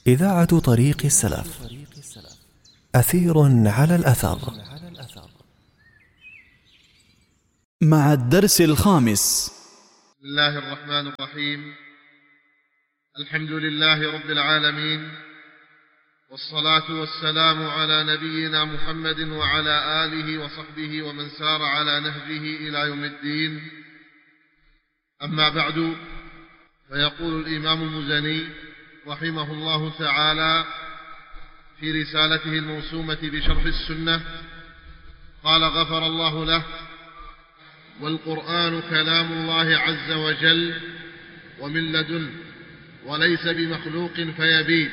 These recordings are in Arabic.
إذاعة طريق السلف. أثير على الأثر. مع الدرس الخامس. بسم الله الرحمن الرحيم. الحمد لله رب العالمين، والصلاة والسلام على نبينا محمد وعلى آله وصحبه ومن سار على نهجه إلى يوم الدين. أما بعد، فيقول الإمام المزني رحمه الله تعالى في رسالته الموسومة بشرح السنة، قال: غفر الله له: والقرآن كلام الله عز وجل ومن لدن، وليس بمخلوق فيبين.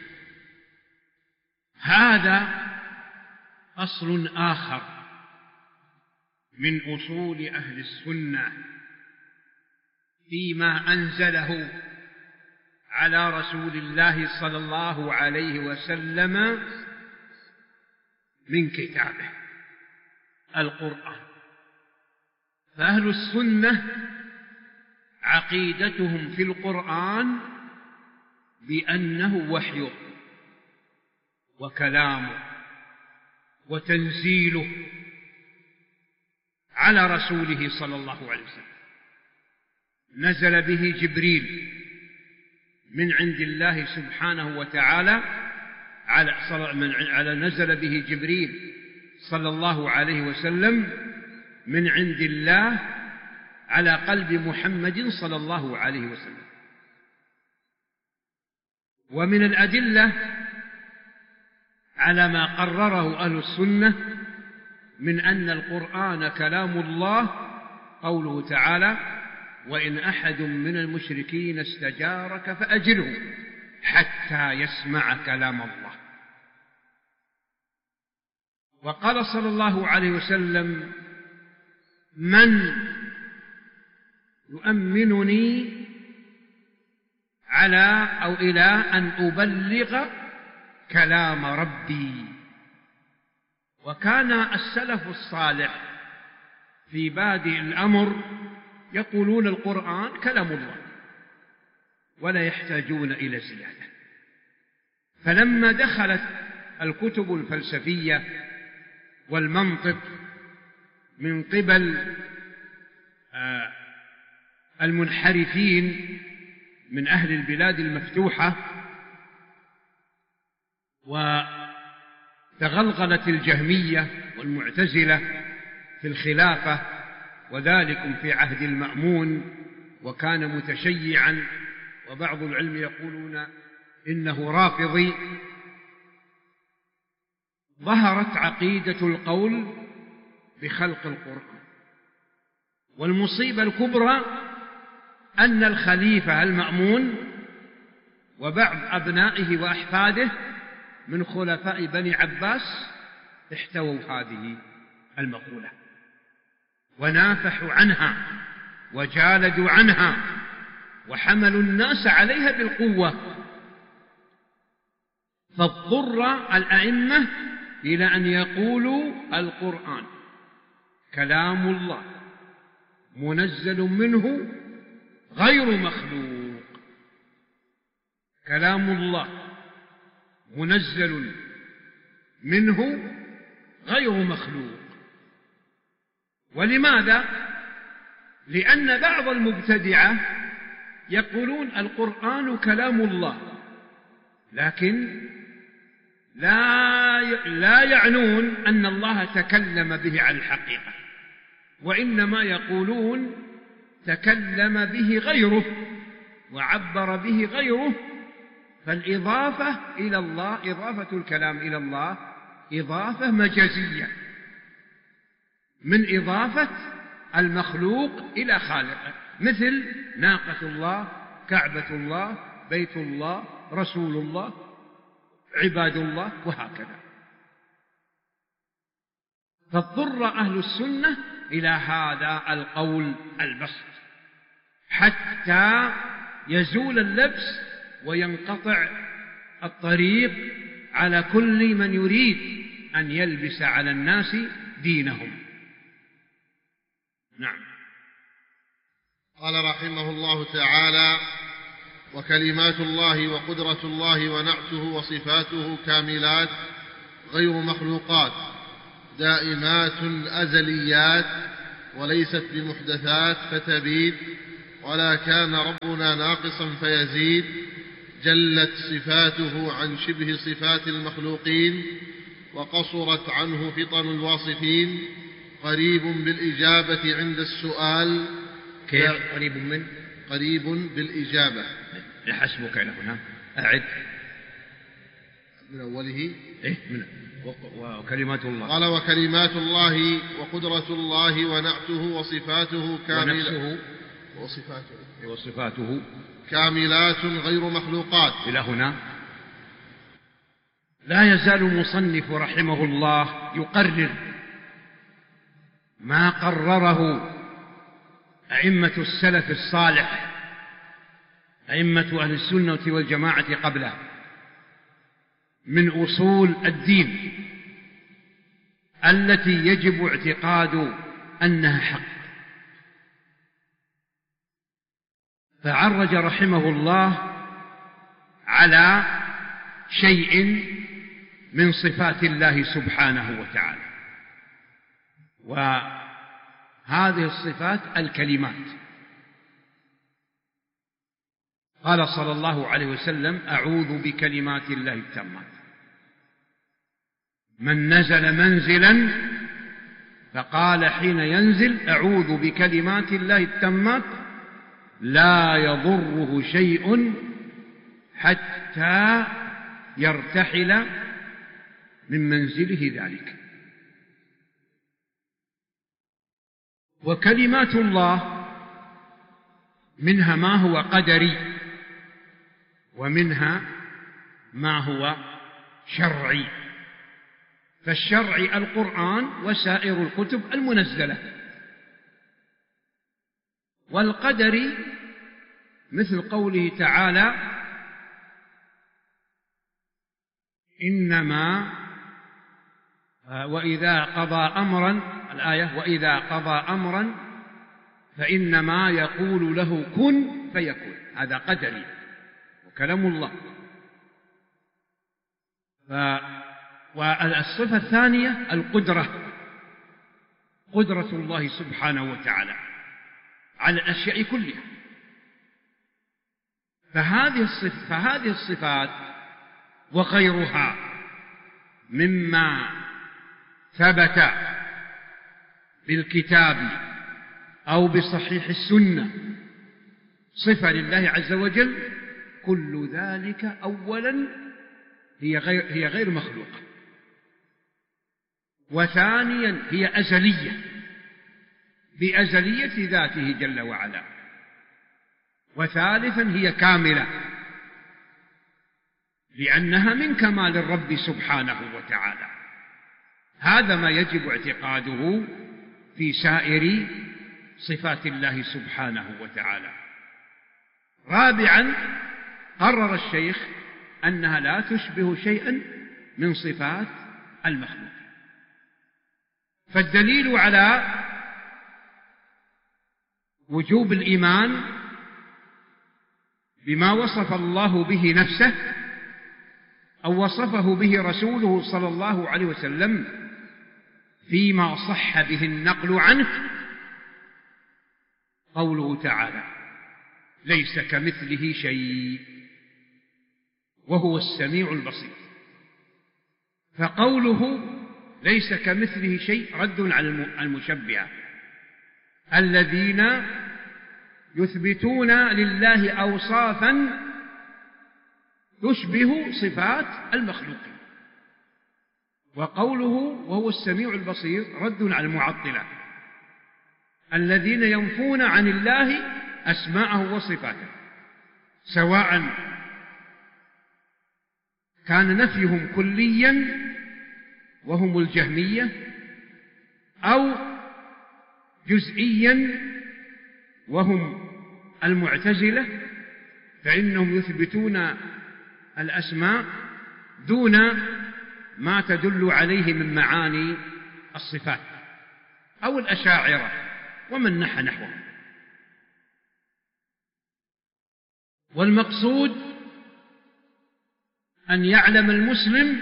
هذا أصل آخر من أصول أهل السنة فيما أنزله على رسول الله صلى الله عليه وسلم من كتابه القرآن. فأهل السنة عقيدتهم في القرآن بأنه وحيه وكلامه وتنزيله على رسوله صلى الله عليه وسلم. نزل به جبريل من عند الله سبحانه وتعالى نزل به جبريل صلى الله عليه وسلم من عند الله على قلب محمد صلى الله عليه وسلم. ومن الأدلة على ما قرره أهل السنة من أن القرآن كلام الله قوله تعالى: وإن أحد من المشركين استجارك فأجره حتى يسمع كلام الله. وقال صلى الله عليه وسلم: من يؤمنني إلى أن أبلغ كلام ربي. وكان السلف الصالح في بادئ الأمر يقولون القرآن كلام الله ولا يحتاجون إلى زيادة. فلما دخلت الكتب الفلسفية والمنطق من قبل المنحرفين من أهل البلاد المفتوحة، وتغلغلت الجهمية والمعتزلة في الخلافة، وذلك في عهد المأمون، وكان متشيعا، وبعض العلم يقولون إنه رافضي. ظهرت عقيدة القول بخلق القرآن. والمصيبة الكبرى أن الخليفة المأمون وبعض أبنائه وأحفاده من خلفاء بني عباس احتووا هذه المقولة ونافحوا عنها وجالدوا عنها وحملوا الناس عليها بالقوة، فاضطر الأئمة إلى أن يقولوا القرآن كلام الله منزل منه غير مخلوق. كلام الله منزل منه غير مخلوق. ولماذا؟ لأن بعض المبتدعة يقولون القرآن كلام الله، لكن لا يعنون أن الله تكلم به على الحقيقة، وإنما يقولون تكلم به غيره وعبر به غيره. فالإضافة إلى الله، إضافة الكلام إلى الله إضافة مجازية من إضافة المخلوق إلى خالقه، مثل ناقة الله، كعبة الله، بيت الله، رسول الله، عباد الله، وهكذا. فاضطر أهل السنة إلى هذا القول البسط حتى يزول اللبس وينقطع الطريق على كل من يريد أن يلبس على الناس دينهم. نعم. قال رحمه الله تعالى: وكلمات الله وقدرة الله ونعته وصفاته كاملات غير مخلوقات دائمات أزليات وليست بمحدثات فتبيد، ولا كان ربنا ناقصا فيزيد. جلت صفاته عن شبه صفات المخلوقين وقصرت عنه فطن الواصفين. قريب بالإجابة عند السؤال. كيف قريب بالإجابة. حسبك إلى هنا. أعد من أوله. وكلمات الله. قال وكلمات الله وقدرة الله ونعته وصفاته كاملة وصفاته كاملات غير مخلوقات. إلى هنا. لا يزال المصنف رحمه الله يقرر ما قرره أئمة السلف الصالح، أئمة أهل السنة والجماعة قبله، من أصول الدين التي يجب اعتقاد أنها حق. فعرج رحمه الله على شيء من صفات الله سبحانه وتعالى، وهذه الصفات الكلمات. قال صلى الله عليه وسلم: أعوذ بكلمات الله التامات. من نزل منزلا فقال حين ينزل: أعوذ بكلمات الله التامات لا يضره شيء حتى يرتحل من منزله ذلك. وكلمات الله منها ما هو قدري، ومنها ما هو شرعي. فالشرعي القرآن وسائر الكتب المنزلة، والقدري مثل قوله تعالى: إنما وإذا قضى أمرا، الآية: وإذا قضى أمرا فإنما يقول له كن فيكون. هذا قدري وكلام الله. والصفة الثانية القدرة، قدرة الله سبحانه وتعالى على الأشياء كلها. فهذه الصفات وغيرها مما ثبت بالكتاب أو بصحيح السنة صفة لله عز وجل، كل ذلك أولا هي غير مخلوقة، وثانيا هي أزلية بأزلية ذاته جل وعلا، وثالثا هي كاملة لأنها من كمال الرب سبحانه وتعالى. هذا ما يجب اعتقاده في سائر صفات الله سبحانه وتعالى. رابعا، قرر الشيخ أنها لا تشبه شيئا من صفات المخلوق. فالدليل على وجوب الإيمان بما وصف الله به نفسه أو وصفه به رسوله صلى الله عليه وسلم فيما صح به النقل عنه قوله تعالى: ليس كمثله شيء وهو السميع البصير. فقوله ليس كمثله شيء رد على المشبهة الذين يثبتون لله أوصافا تشبه صفات المخلوقين. وقوله وهو السميع البصير رد على المعطلة الذين ينفون عن الله أسماءه وصفاته، سواء كان نفيهم كليا وهم الجهمية أو جزئيا وهم المعتزلة، فإنهم يثبتون الأسماء دون ما تدل عليه من معاني الصفات، أو الأشاعرة ومن نحى نحوهم. والمقصود أن يعلم المسلم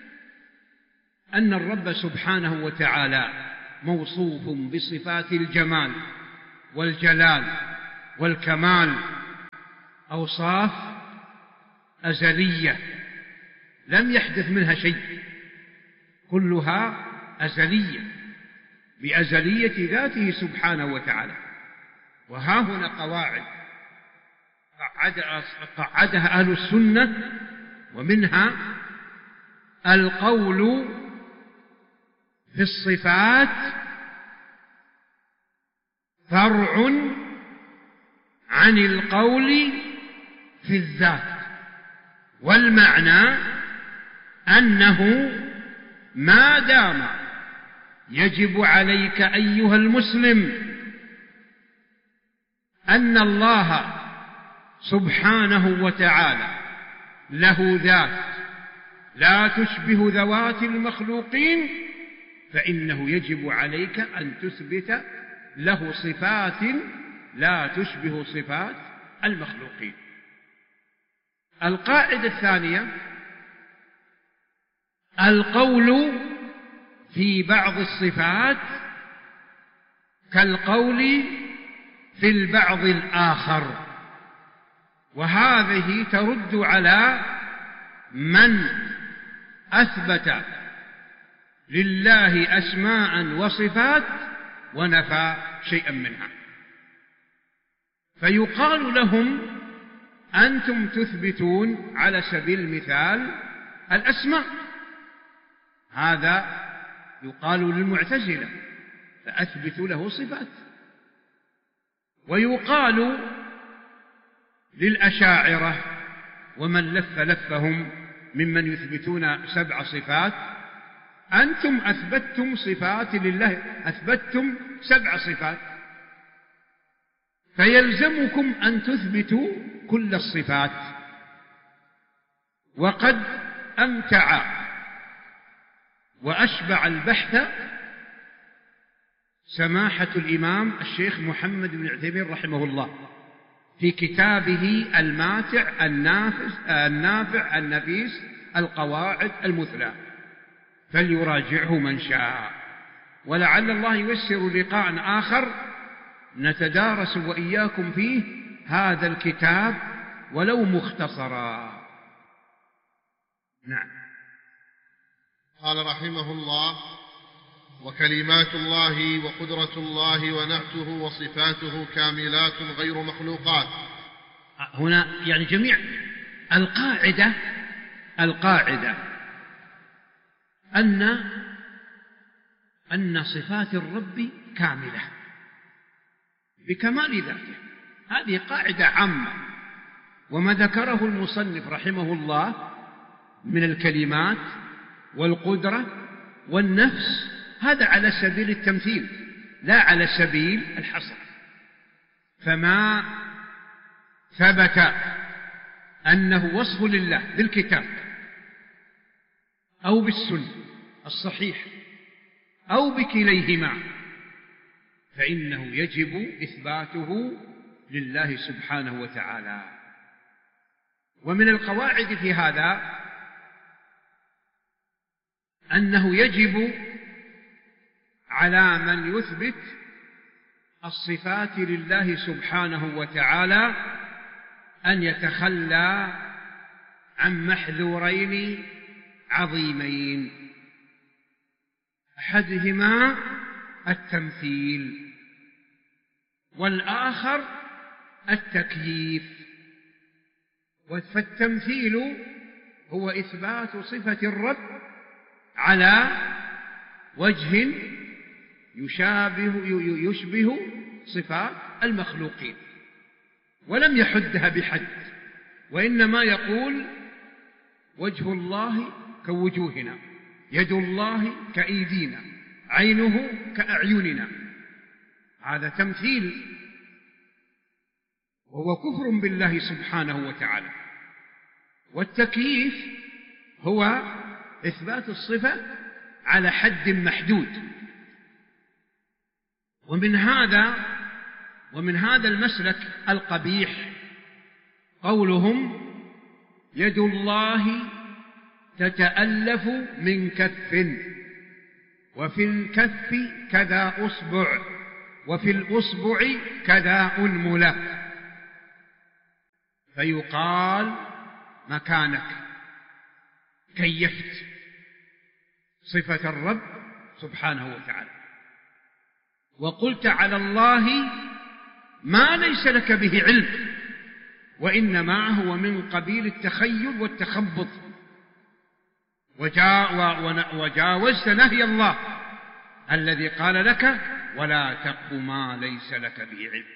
أن الرب سبحانه وتعالى موصوف بصفات الجمال والجلال والكمال، أوصاف أزلية لم يحدث منها شيء، كلها أزلية بأزلية ذاته سبحانه وتعالى. وها هنا قواعد قعدها أهل السنة، ومنها القول في الصفات فرع عن القول في الذات، والمعنى أنه ما دام يجب عليك أيها المسلم أن الله سبحانه وتعالى له ذات لا تشبه ذوات المخلوقين، فإنه يجب عليك أن تثبت له صفات لا تشبه صفات المخلوقين. القاعدة الثانية القول في بعض الصفات كالقول في البعض الآخر، وهذه ترد على من أثبت لله أسماء وصفات ونفى شيئا منها، فيقال لهم أنتم تثبتون على سبيل المثال الأسماء، هذا يقال للمعتزلة فأثبتوا له صفات، ويقال للأشاعرة ومن لفهم ممن يثبتون 7 صفات أنتم أثبتتم صفات لله، أثبتتم 7 صفات، فيلزمكم أن تثبتوا كل الصفات. وقد أمتع وأشبع البحث سماحة الإمام الشيخ محمد بن عثيمين رحمه الله في كتابه الماتع النافع النفيس القواعد المثلى، فليراجعه من شاء، ولعل الله ييسر لقاء آخر نتدارس وإياكم فيه هذا الكتاب ولو مختصرا. نعم. قال رحمه الله: وكلمات الله وقدرة الله ونعته وصفاته كاملات غير مخلوقات. هنا يعني جميع القاعدة أن صفات الرب كاملة بكمال ذاته، هذه قاعدة عامة، وما ذكره المصنف رحمه الله من الكلمات والقدرة والنفس هذا على سبيل التمثيل لا على سبيل الحصر، فما ثبت أنه وصف لله بالكتاب أو بالسنة الصحيح أو بكليهما فإنه يجب إثباته لله سبحانه وتعالى. ومن القواعد في هذا أنه يجب على من يثبت الصفات لله سبحانه وتعالى أن يتخلى عن محذورين عظيمين، أحدهما التمثيل والآخر التكييف. فالتمثيل هو إثبات صفة الرب على وجه يشبه صفات المخلوقين، ولم يحدها بحد، وإنما يقول وجه الله كوجوهنا، يد الله كأيدينا، عينه كأعيننا، هذا تمثيل وهو كفر بالله سبحانه وتعالى. والتكييف هو إثبات الصفة على حد محدود. ومن هذا المسلك القبيح قولهم يد الله تتألف من كف، وفي الكف كذا أصبع، وفي الأصبع كذا أنملة، فيقال مكانك، كيفت صفة الرب سبحانه وتعالى، وقلت على الله ما ليس لك به علم، وإنما هو من قبيل التخيل والتخبط، وجاوزت نهي الله الذي قال لك ولا تقف ما ليس لك به علم،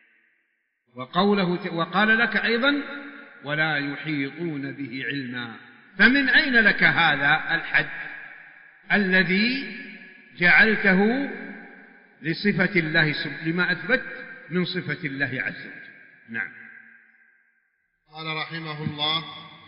وقال لك أيضا ولا يحيطون به علما. فمن أين لك هذا الحد الذي جعلته لصفة الله لما أثبت من صفة الله عز وجل؟ نعم. قال رحمه الله: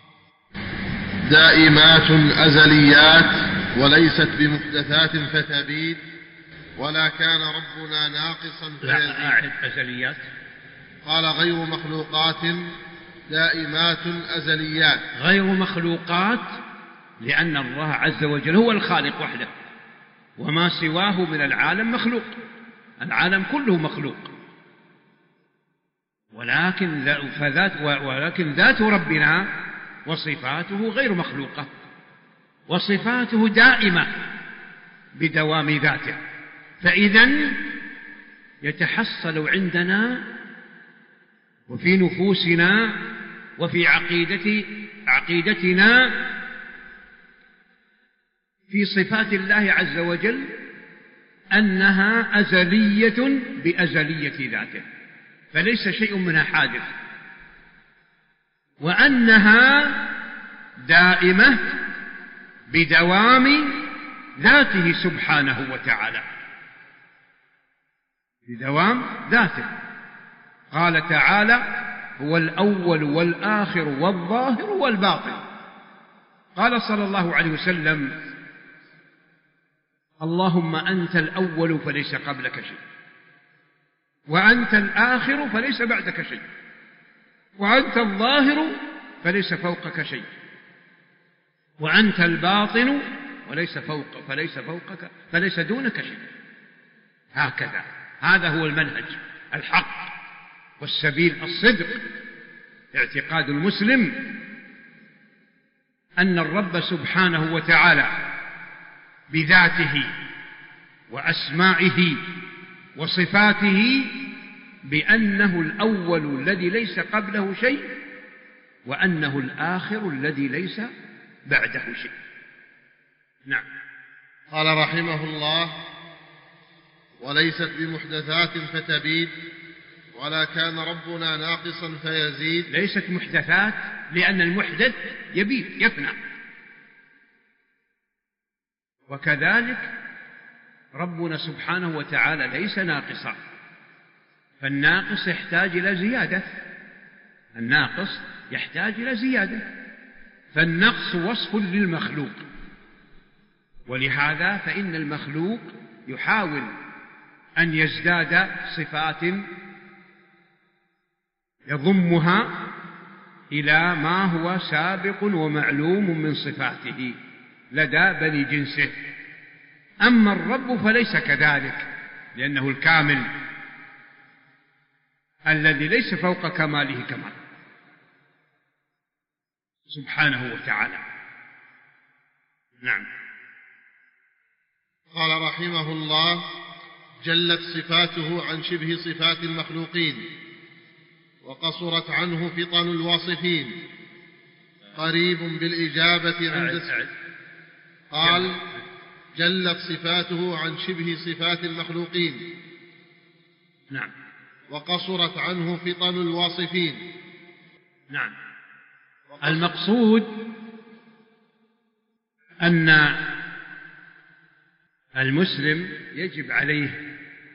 دائمات أزليات وليست بمحدثات فتبيد، ولا كان ربنا ناقصا فيزيد. لا، أعد أزليات. قال: غير مخلوقات دائمات أزليات. غير مخلوقات لأن الله عز وجل هو الخالق وحده، وما سواه من العالم مخلوق، العالم كله مخلوق، ولكن ذات ربنا وصفاته غير مخلوقة، وصفاته دائمة بدوام ذاته. فإذن يتحصل عندنا وفي نفوسنا وفي عقيدتنا في صفات الله عز وجل أنها أزلية بأزلية ذاته، فليس شيء منها حادث، وأنها دائمة بدوام ذاته سبحانه وتعالى، بدوام ذاته. قال تعالى: هو الأول والآخر والظاهر والباطن. قال صلى الله عليه وسلم: اللهم أنت الأول فليس قبلك شيء، وأنت الآخر فليس بعدك شيء، وأنت الظاهر فليس فوقك شيء، وأنت الباطن فليس دونك شيء. هكذا، هذا هو المنهج الحق والسبيل الصدق. اعتقاد المسلم أن الرب سبحانه وتعالى بذاته وأسمائه وصفاته بأنه الأول الذي ليس قبله شيء، وأنه الآخر الذي ليس بعده شيء. نعم. قال رحمه الله: وليست بمحدثات فتبيد، ولا كان ربنا ناقصا فيزيد. ليست محدثات لأن المحدث يبيد يفنى، وكذلك ربنا سبحانه وتعالى ليس ناقصا، فالناقص يحتاج إلى زيادة، الناقص يحتاج إلى زيادة، فالنقص وصف للمخلوق، ولهذا فإن المخلوق يحاول أن يزداد صفات يضمها إلى ما هو سابق ومعلوم من صفاته لدى بني جنسه. أما الرب فليس كذلك، لأنه الكامل الذي ليس فوق كماله كمال سبحانه وتعالى. نعم. قال رحمه الله: جلت صفاته عن شبه صفات المخلوقين، وقصرت عنه فطن الواصفين، قريب بالإجابة عند قال: جلت صفاته عن شبه صفات المخلوقين. نعم. وقصرت عنه فطن الواصفين. نعم. المقصود أن المسلم يجب عليه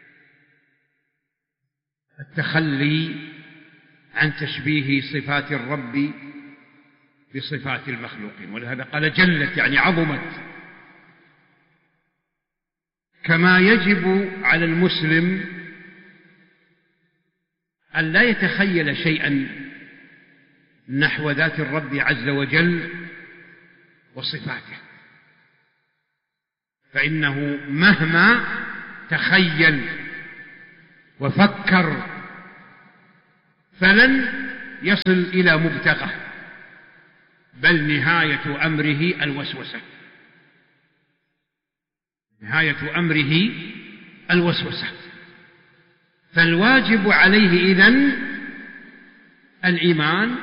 التخلي عن تشبيه صفات الرب بصفات المخلوقين، ولهذا قال جلت يعني عظمت. كما يجب على المسلم أن لا يتخيل شيئا نحو ذات الرب عز وجل وصفاته، فإنه مهما تخيل وفكر فلن يصل إلى مبتغاه، بل نهاية أمره الوسوسة، نهاية أمره الوسوسة. فالواجب عليه إذن الإيمان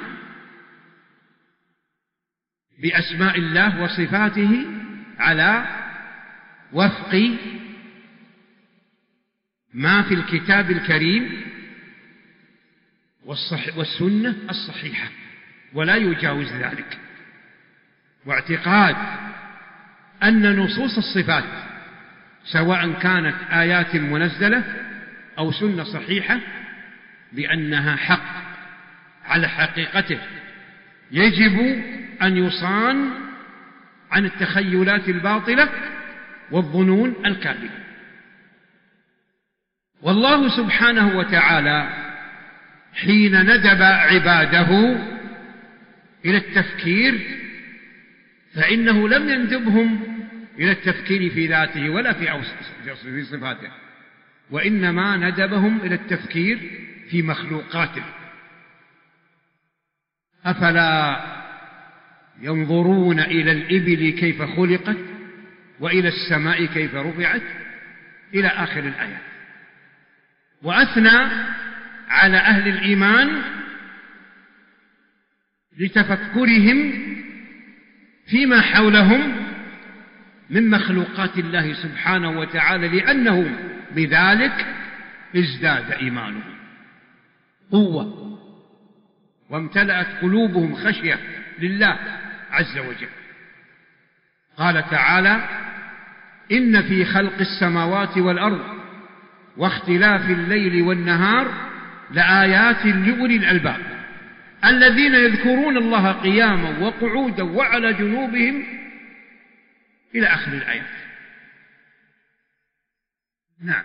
بأسماء الله وصفاته على وفق ما في الكتاب الكريم والسنة الصحيحة، ولا يجاوز ذلك، واعتقاد أن نصوص الصفات سواء كانت آيات منزلة أو سنة صحيحة بأنها حق على حقيقته، يجب أن يصان عن التخيلات الباطلة والظنون الكاذبة. والله سبحانه وتعالى حين ندب عباده إلى التفكير فإنه لم يندبهم إلى التفكير في ذاته ولا في صفاته، وإنما ندبهم إلى التفكير في مخلوقاته. أفلا ينظرون إلى الإبل كيف خلقت وإلى السماء كيف رفعت إلى آخر الآيات. وأثنى على أهل الإيمان لتفكرهم فيما حولهم من مخلوقات الله سبحانه وتعالى، لأنهم بذلك ازداد إيمانهم قوة وامتلأت قلوبهم خشية لله عز وجل. قال تعالى: إن في خلق السماوات والأرض واختلاف الليل والنهار لآيات لأولي الألباب الذين يذكرون الله قياما وقعودا وعلى جنوبهم إلى آخر الآيات. نعم.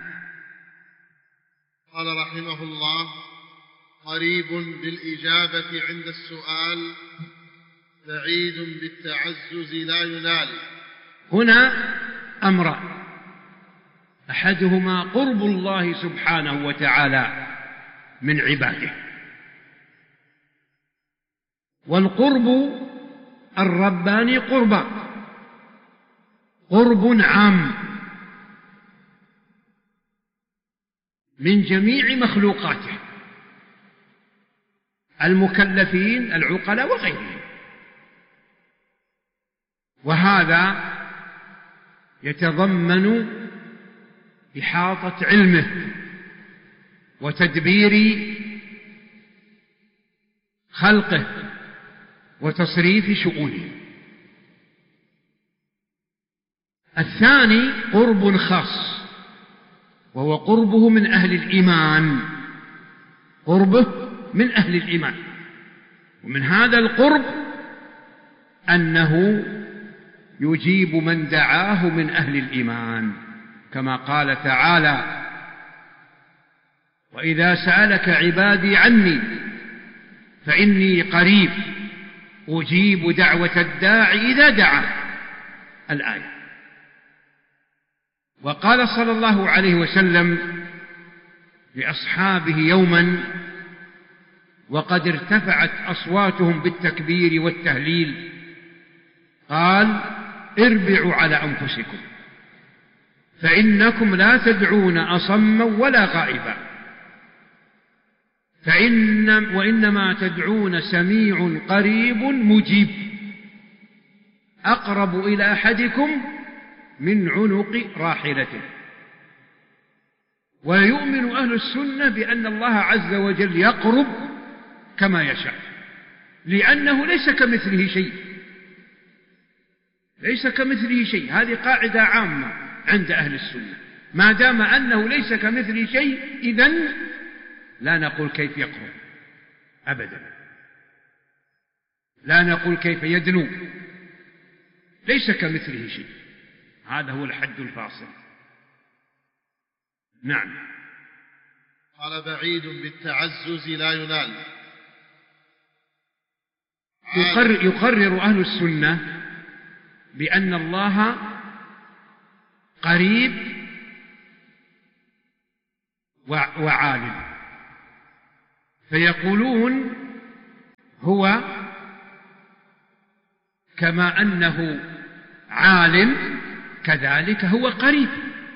قال رحمه الله: قريب بالإجابة عند السؤال، بعيد بالتعزز لا ينال. هنا أمران: أحدهما قرب الله سبحانه وتعالى من عباده، والقرب الرباني قرب عام من جميع مخلوقاته المكلفين العقلاء وغيرهم، وهذا يتضمن إحاطة علمه وتدبير خلقه وتصريف شؤونه. الثاني قرب خاص، وهو قربه من أهل الإيمان، قربه من أهل الإيمان. ومن هذا القرب أنه يجيب من دعاه من أهل الإيمان، كما قال تعالى: وإذا سألك عبادي عني فإني قريب أجيب دعوة الداعي إذا دعا، الآية. وقال صلى الله عليه وسلم لأصحابه يوما وقد ارتفعت أصواتهم بالتكبير والتهليل، قال: اربعوا على أنفسكم فإنكم لا تدعون أصما ولا غائبا، وإنما تدعون سميع قريب مجيب أقرب إلى أحدكم من عنق راحلته. ويؤمن أهل السنة بأن الله عز وجل يقرب كما يشاء، لأنه ليس كمثله شيء، ليس كمثله شيء. هذه قاعدة عامة عند أهل السنة، ما دام أنه ليس كمثله شيء إذن لا نقول كيف يقرب أبدا، لا نقول كيف يدنو، ليس كمثله شيء. هذا هو الحد الفاصل. نعم. قال: بعيد بالتعزز لا ينال. يقرر أهل السنة بأن الله قريب وعالم، فيقولون هو كما أنه عالم كذلك هو قريب،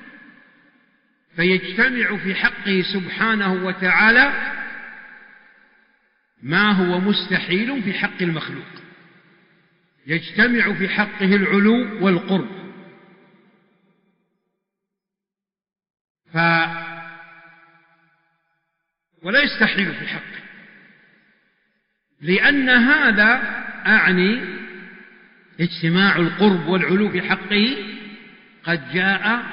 فيجتمع في حقه سبحانه وتعالى ما هو مستحيل في حق المخلوق، يجتمع في حقه العلو والقرب. ولا يستحيل في حقه، لأن هذا أعني اجتماع القرب والعلو في حقه قد جاء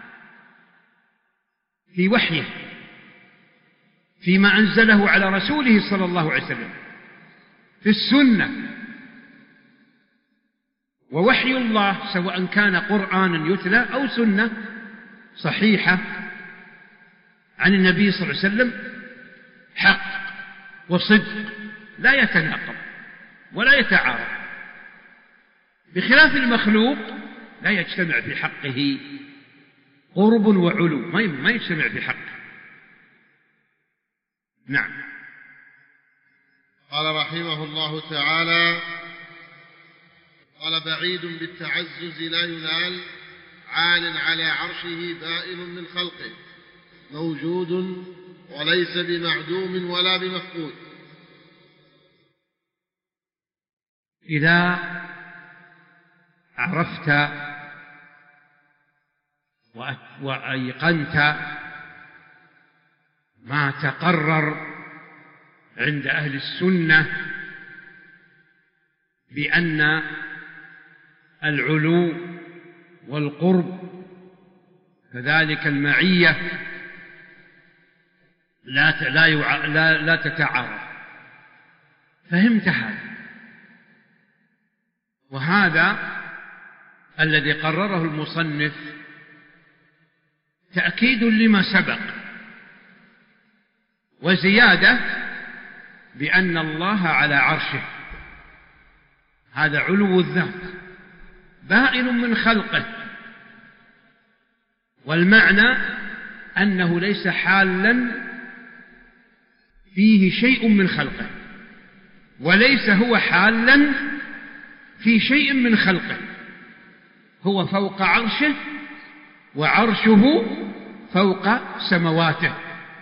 في وحيه فيما أنزله على رسوله صلى الله عليه وسلم في السنة. ووحي الله سواء كان قرآنا يتلى أو سنة صحيحة عن النبي صلى الله عليه وسلم حق وصدق لا يتناقض ولا يتعارض، بخلاف المخلوق لا يجتمع في حقه قرب وعلو، ما يجتمع في حقه. نعم. قال رحمه الله تعالى: قال: بعيد بالتعزز لا ينال، عال على عرشه بائن من خلقه، موجود وليس بمعدوم ولا بمفقود. إذا عرفت وأيقنت ما تقرر عند أهل السنة بأن العلو والقرب كذلك المعية لا تتعارض، فهمت هذا، وهذا الذي قرره المصنف تأكيد لما سبق وزيادة بأن الله على عرشه، هذا علو الذات بائن من خلقه، والمعنى أنه ليس حالا فيه شيء من خلقه، وليس هو حالا في شيء من خلقه، هو فوق عرشه وعرشه فوق سمواته.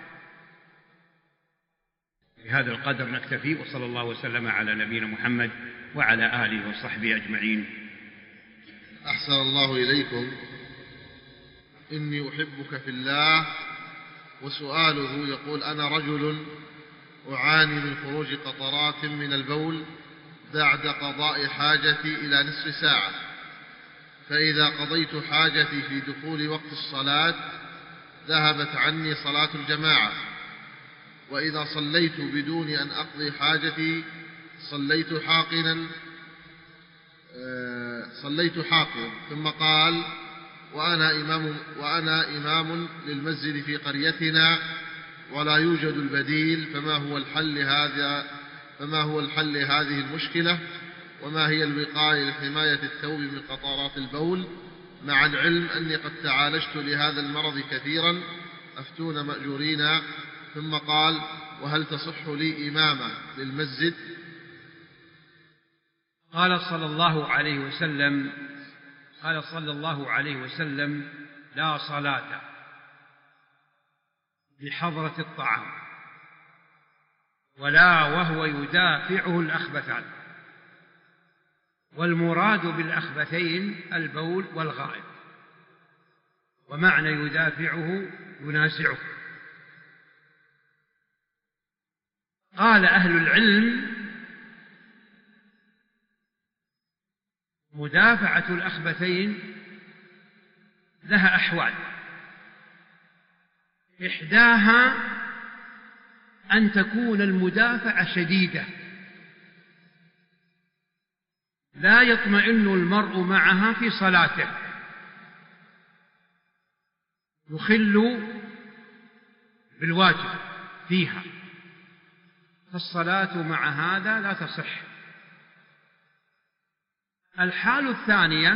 بهذا القدر نكتفي، وصلى الله وسلم على نبينا محمد وعلى آله وصحبه أجمعين. أحسن الله إليكم. إني أحبك في الله. وسؤاله يقول: أنا رجل أعاني من خروج قطرات من البول بعد قضاء حاجتي إلى نصف ساعة، فإذا قضيت حاجتي في دخول وقت الصلاة ذهبت عني صلاة الجماعة، وإذا صليت بدون أن أقضي حاجتي صليت حاقنا. ثم قال: وأنا إمام للمسجد في قريتنا ولا يوجد البديل، فما هو الحل لهذه المشكلة؟ وما هي الوقاية لحماية الثوب من قطرات البول، مع العلم أني قد تعالجت لهذا المرض كثيرا، أفتون مأجورين. ثم قال: وهل تصح لي إمامة للمسجد؟ قال صلى الله عليه وسلم: لا صلاة بحضرة الطعام ولا وهو يدافعه الأخبثان، والمراد بالأخبثين البول والغائط، ومعنى يدافعه ينازعه. قال أهل العلم: مدافعة الأخبثين لها أحوال، إحداها أن تكون المدافعة شديدة لا يطمئن المرء معها في صلاته، يخل بالواجب فيها، فالصلاة مع هذا لا تصح، الحال الثانية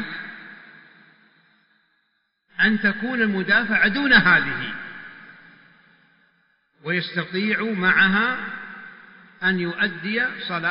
أن تكون المدافع دون هذه ويستطيع معها أن يؤدي صلاة